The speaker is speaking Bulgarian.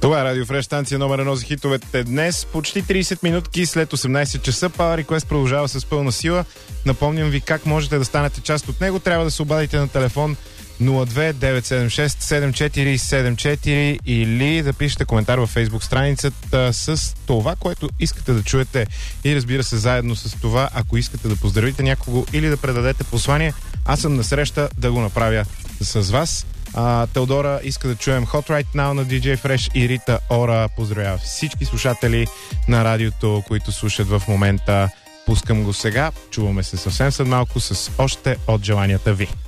Това е Радио Фреш, станция номер 1 за хитовете днес. Почти 30 минутки след 18 часа. Power Request продължава с пълна сила. Напомням ви как можете да станете част от него. Трябва да се обадите на телефон 02-976-7474 или да пишете коментар във Facebook страницата с това, което искате да чуете. И разбира се, заедно с това, ако искате да поздравите някого или да предадете послание, аз съм насреща да го направя с вас. Теодора иска да чуем Hot Right Now на DJ Fresh и Рита Ора. Поздравява всички слушатели на радиото, които слушат в момента. Пускам го сега. Чуваме се съвсем след малко с още от желанията ви.